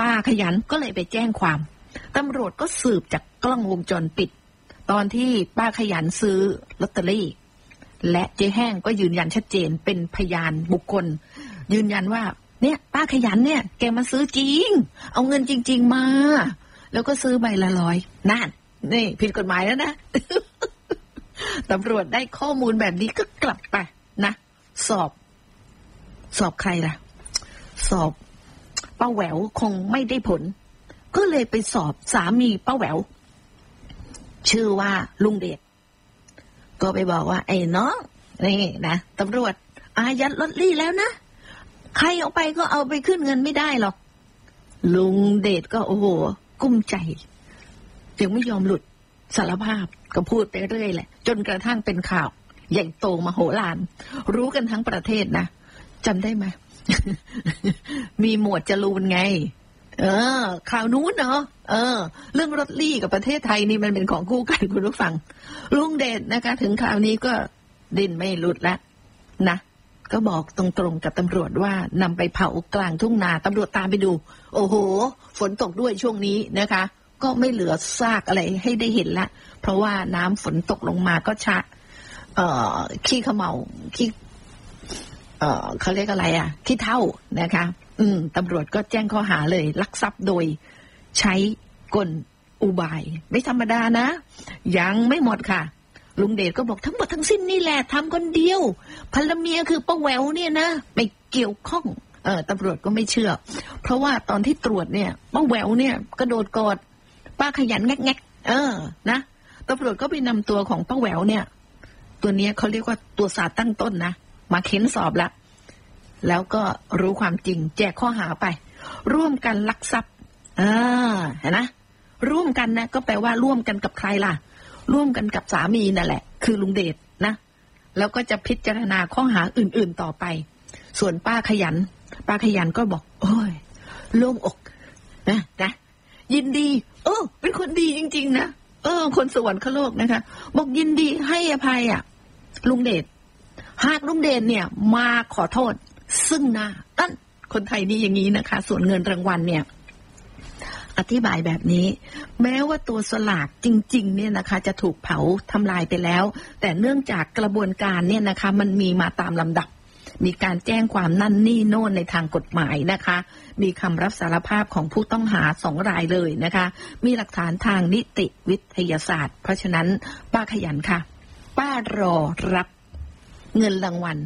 ป้าขยันก็เลยไปแจ้งความตำรวจก็สืบจากกล้องวงจรปิดตอนที่ป้าขยันซื้อลอตเตอรี่และเจ๊แห้งก็ยืนยันชัดเจนเป็นพยานบุคคลยืนยันว่าเนี่ยป้าขยันเนี่ยแกมาซื้อจริงเอาเงินจริงๆมาแล้วก็ซื้อใบละ100นั่นนี่ผิดกฎหมายแล้วนะ ตำรวจได้ข้อมูลแบบนี้ก็กลับไปนะสอบใครล่ะสอบป้าแหววคงไม่ได้ผลก็เลยไปสอบสามีป้าแหววชื่อว่าลุงเดชก็ไปบอกว่าไอ้น้องนี่นะตำรวจอายัดลอตเตอรี่แล้วนะใครเอาไปก็เอาไปขึ้นเงินไม่ได้หรอกลุงเดชก็โอ้โหกุ้มใจยังไม่ยอมหลุดสารภาพก็พูดไปเรื่อยแหละจนกระทั่งเป็นข่าวใหญ่โตมโหฬารรู้กันทั้งประเทศนะจำได้ไหม มีหมวดจรูนไงข่าวนู้นเนาะเรื่องลอตเตอรี่กับประเทศไทยนี่มันเป็นของคู่กันคุณผู้ฟังลุงเดชนะคะถึงข่าวนี้ก็ดิ้นไม่หลุดแล้วนะก็บอกตรงๆกับตำรวจว่านำไปเผากลางทุ่งนาตำรวจตามไปดูโอ้โหฝนตกด้วยช่วงนี้นะคะก็ไม่เหลือซากอะไรให้ได้เห็นละเพราะว่าน้ำฝนตกลงมาก็ชะขี้เขม่าขี้เขาเรียกอะไรขี้เถ้านะคะตำรวจก็แจ้งข้อหาเลยลักทรัพย์โดยใช้กลอุบายไม่ธรรมดานะยังไม่หมดค่ะลุงเดชก็บอกทั้งหมดทั้งสิ้นนี่แหละทำคนเดียวภรรเมียคือป้าแหววเนี่ยนะไม่เกี่ยวข้องตำรวจก็ไม่เชื่อเพราะว่าตอนที่ตรวจเนี่ยป้าแหววเนี่ยกระโดดกอดป้าขยันแงกนะตำรวจก็ไปนำตัวของป้าแหววเนี่ยตัวนี้เขาเรียกว่าตัวสาตั้งต้นนะมาเค้นสอบละแล้วก็รู้ความจริงแจกข้อหาไปร่วมกันลักทรัพย์เห็นนะร่วมกันนะก็แปลว่าร่วมกันกับใครล่ะร่วมกันกับสามีนั่นแหละคือลุงเดชนะแล้วก็จะพิจารณาข้อหาอื่นๆต่อไปส่วนป้าขยันก็บอกโอ้ยโล่งอกนะยินดีเป็นคนดีจริงๆนะคนสวรรคโลกนะคะบอกยินดีให้อภัยลุงเดชหากลุงเดชเนี่ยมาขอโทษซึ่งหน้าคนไทยนี่อย่างนี้นะคะส่วนเงินรางวัลเนี่ยอธิบายแบบนี้แม้ว่าตัวสลากจริงๆเนี่ยนะคะจะถูกเผาทำลายไปแล้วแต่เนื่องจากกระบวนการเนี่ยนะคะมันมีมาตามลำดับมีการแจ้งความนั่นนี่โน่นในทางกฎหมายนะคะมีคำรับสารภาพของผู้ต้องหา2 รายเลยนะคะมีหลักฐานทางนิติวิทยาศาสตร์เพราะฉะนั้นป้าขยันค่ะป้ารอรับเงินรางวัล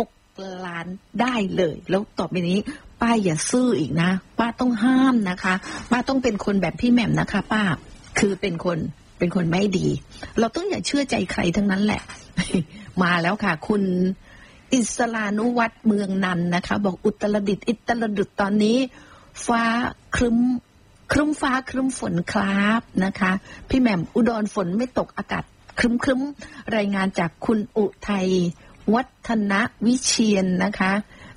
6 ล้านได้เลยแล้วต่อไปนี้ป้าอย่าซื่ออีกนะป้าต้องห้ามนะคะป้าต้องเป็นคนแบบพี่แหม่มนะคะป้าคือเป็นคนไม่ดีเราต้องอย่าเชื่อใจใครทั้งนั้นแหละ มาแล้วค่ะคุณอิสรานุวัฒน์เมืองนันนะคะบอกอุตรดิตถ์ตอนนี้ฟ้าครึ้มฟ้าครึ้มฝนครับนะคะพี่แหม่มอุดรฝนไม่ตกอากาศครึ้มรายงานจากคุณอุทัยวัฒนวิเชียนนะคะ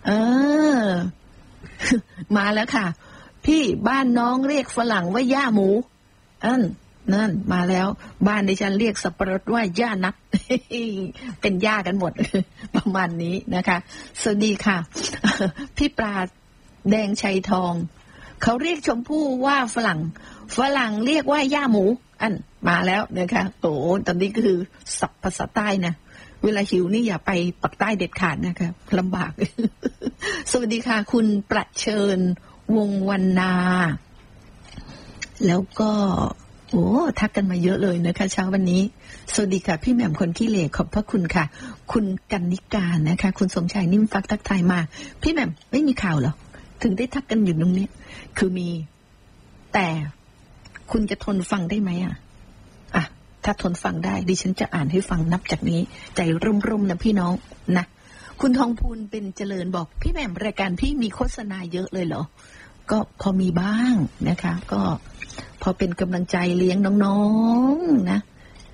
มาแล้วค่ะพี่บ้านน้องเรียกฝรั่งว่าย่าหมูนั่นมาแล้วบ้านดิฉันเรียกสับปะรดว่าย่านัด เป็นย่ากันหมด ประมาณนี้นะคะสวัสดีค่ะ พี่ปราดแดงชัยทองเขาเรียกชมพู่ว่าฝรั่งเรียกว่าย่าหมูมาแล้วนะคะโอ้ตอนนี้ก็คือศัพท์ภาษาใต้นะเวลาหิวนี่อย่าไปปักใต้เด็ดขาดนะคะลำบาก สวัสดีค่ะคุณประเชิญวงวรรณาแล้วก็ทักกันมาเยอะเลยนะคะเช้าวันนี้สวัสดีค่ะพี่แหม่มคนขี้เหร่ขอบพระคุณค่ะคุณกันนิการนะคะคุณสมชายนิ่มฟักทักทายมาพี่แหม่มไม่มีข่าวเหรอถึงได้ทักกันอยู่ตรงนี้คือมีแต่คุณจะทนฟังได้ไหมถ้าทนฟังได้ดิฉันจะอ่านให้ฟังนับจากนี้ใจร่มๆนะพี่น้องนะคุณทองพูนเป็นเจริญบอกพี่แหม่มรายการพี่มีโฆษณาเยอะเลยเหรอก็พอมีบ้างนะคะก็พอเป็นกำลังใจเลี้ยงน้องๆนะ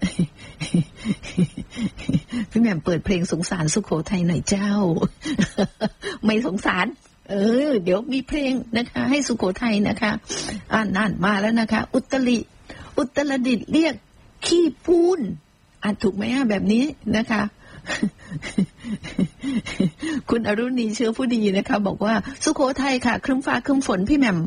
พี่แหม่มเปิดเพลงสงสารสุโขทัยหน่อยเจ้า ไม่สงสารเดี๋ยวมีเพลงนะคะให้สุโขทัยนะคะนั่นมาแล้วนะคะอุตรดิตถ์เรียกขี้ปูนถูกไหมแบบนี้นะคะ คุณอรุณีเชื้อผู้ดีนะคะบอกว่าสุโขทัยค่ะครึ้มฟ้าครึ้มฝนพี่แหม่ม